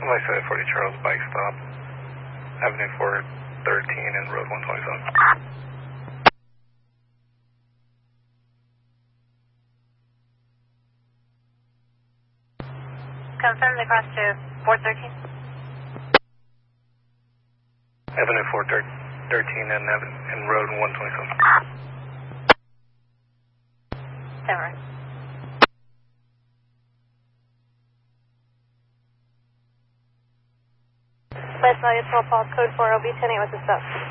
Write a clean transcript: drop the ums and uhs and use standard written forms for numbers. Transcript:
Like I said, 40 Charles bike stop, Avenue 413 and Road 127. Confirm the cross to 413. Avenue 413 and Road 127. Alright. West Value 12 Falls, code 4, OB 108, what's the stuff?